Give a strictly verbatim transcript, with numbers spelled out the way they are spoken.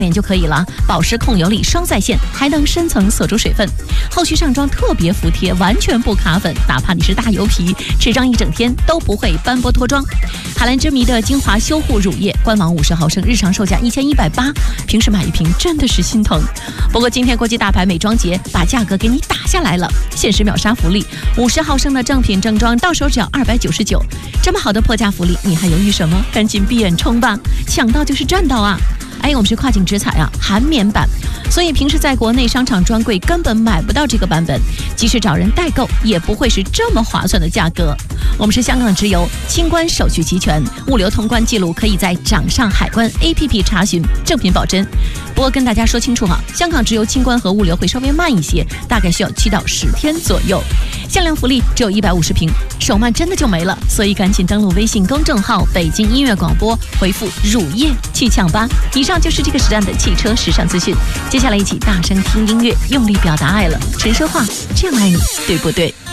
脸就可以了，保湿控油力双在线，还能深层锁住水分。后续上妆特别服帖，完全不卡粉，哪怕你是大油皮，持妆一整天都不会斑驳脱妆。海蓝之谜的精华修护乳液，官网五十毫升，日常售价一千一百八，平时买一瓶真的是心疼。不过今天国际大牌美妆节把价格给你打下来了，限时秒杀福利，五十毫升的正品正装到手只要二百九十九，这么好的破价福利，你还犹豫什么？赶紧闭眼冲吧，抢到就是赚到啊！哎，我们是跨境直采啊，韩棉版，所以平时在国内商场专柜根本买不到这个版本，即使找人代购也不会是这么划算的价格。我们是香港直邮，清关手续齐全，物流通关记录可以在掌上海关 A P P 查询，正品保真。不过跟大家说清楚哈，香港直邮清关和物流会稍微慢一些，大概需要七到十天左右。限量福利只有一百五十瓶，手慢真的就没了，所以赶紧登录微信公众号北京音乐广播，回复乳液去抢吧。以上就是这个时段的汽车时尚资讯，接下来一起大声听音乐，用力表达爱了。陈说话，这样爱你，对不对？